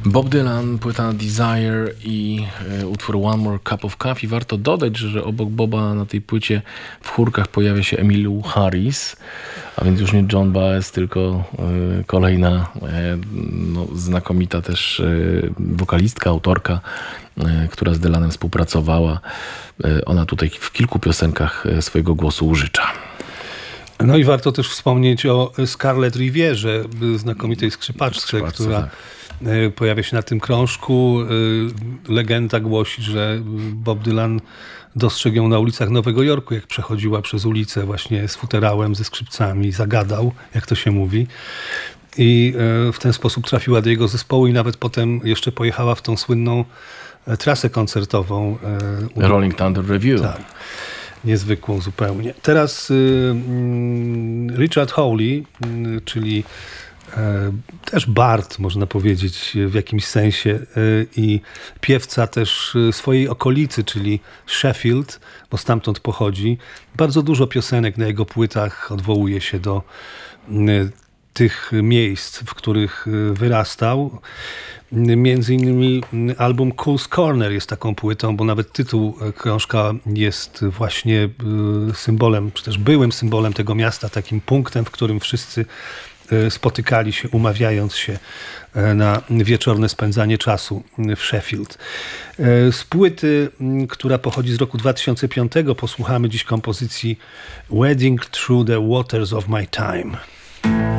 Bob Dylan, płyta Desire i utwór One More Cup of Coffee. Warto dodać, że obok Boba na tej płycie w chórkach pojawia się Emmylou Harris, a więc już nie Joan Baez, tylko kolejna znakomita też wokalistka, autorka, która z Dylanem współpracowała. Ona tutaj w kilku piosenkach swojego głosu użycza. No i warto też wspomnieć o Scarlett Rivierze, znakomitej skrzypaczce, która pojawia się na tym krążku. Legenda głosi, że Bob Dylan dostrzegł ją na ulicach Nowego Jorku, jak przechodziła przez ulicę właśnie z futerałem, ze skrzypcami, zagadał, jak to się mówi. I w ten sposób trafiła do jego zespołu i nawet potem jeszcze pojechała w tą słynną trasę koncertową. Rolling Thunder Revue. Tak. Niezwykłą zupełnie. Teraz Richard Hawley, czyli też bard, można powiedzieć w jakimś sensie, i piewca też swojej okolicy, czyli Sheffield, bo stamtąd pochodzi. Bardzo dużo piosenek na jego płytach odwołuje się do tych miejsc, w których wyrastał. Między innymi album Cool's Corner jest taką płytą, bo nawet tytuł krążka jest właśnie symbolem, czy też byłym symbolem tego miasta, takim punktem, w którym wszyscy spotykali się, umawiając się na wieczorne spędzanie czasu w Sheffield. Z płyty, która pochodzi z roku 2005, posłuchamy dziś kompozycji Wading Through the Waters of My Time.